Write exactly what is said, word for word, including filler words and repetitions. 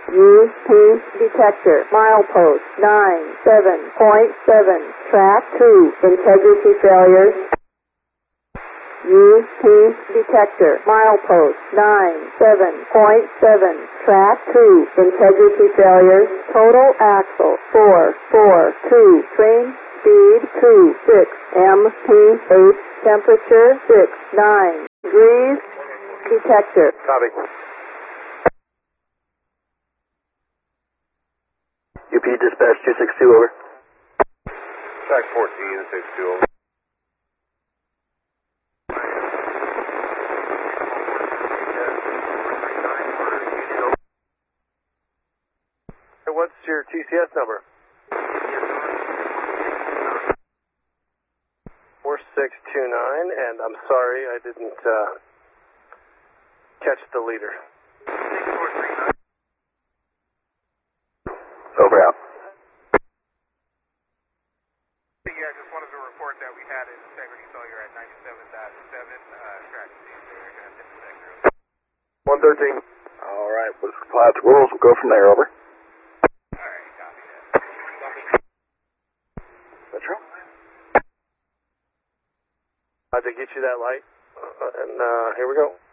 U P detector, milepost nine seven point seven, track two, integrity failures. U P detector, milepost nine seven point seven, track two, integrity failures, total axle four four two, train speed two six, M P eight, temperature six nine degrees, detector. Copy. U P dispatch two six two, over. Track fourteen, six two, over. What's your T C S number? four six two nine, and I'm sorry I didn't uh, catch the leader. Over out. Yeah, I just wanted to report that we had an integrity failure at ninety-seven point seven, uh, track C, so you're going to hit the sector. one thirteen. All right, we'll supply the rules. We'll go from there, over. Alright, copy that. Metro? I had to get you that light, uh, and uh, here we go.